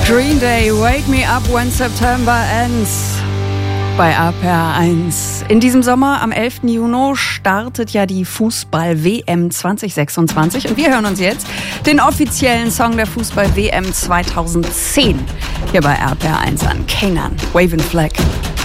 Green Day, Wake Me Up When September Ends. Bei RPR 1. In diesem Sommer, am 11. Juni, startet ja die Fußball-WM 2026. Und wir hören uns jetzt den offiziellen Song der Fußball-WM 2010 hier bei RPR 1 an. Kanan, Waving Flag.